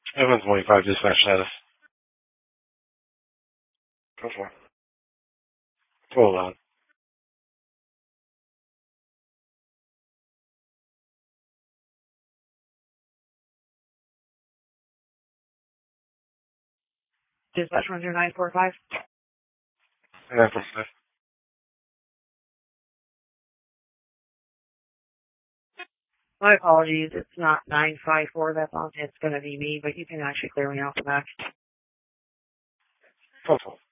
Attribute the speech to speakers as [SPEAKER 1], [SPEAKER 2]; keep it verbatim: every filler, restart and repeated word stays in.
[SPEAKER 1] Seven twenty-five dispatch status. Go for it. Hold on.
[SPEAKER 2] Dispatch one zero nine four five.
[SPEAKER 1] nine four five.
[SPEAKER 2] My apologies. It's not nine five four that's on. It's going to be me, but you can actually clear me off the back.
[SPEAKER 1] Go for it.